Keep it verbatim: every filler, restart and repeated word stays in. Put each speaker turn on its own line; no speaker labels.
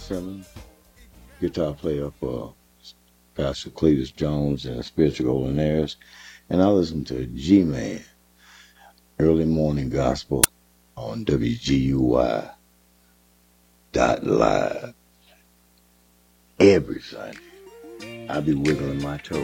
Simmons, guitar player for Pastor Cletus Jones and Spiritual Golden Heirs. And I listen to G-Man, Early Morning Gospel on W G U Y dot live every Sunday. I be wiggling my toes.